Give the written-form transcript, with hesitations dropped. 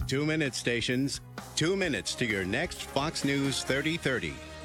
2 minute stations, 2 minutes to your next Fox News 3030.